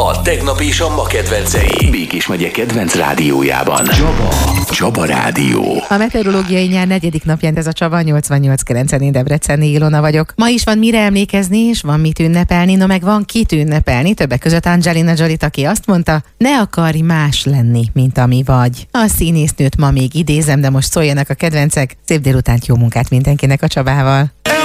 A tegnap és a ma kedvencei. Békés megye kedvenc rádiójában. Csaba Rádió. A meteorológiai nyár 4. napján ez a Csaba, 88.9-en, én Debreceni Ilona vagyok. Ma is van mire emlékezni, és van mit ünnepelni, no meg van kit ünnepelni, többek között Angelina Jolie-t, aki azt mondta, ne akarj más lenni, mint ami vagy. A színésznőt ma még idézem, de most szóljanak a kedvencek. Szép délutánt, jó munkát mindenkinek a Csabával.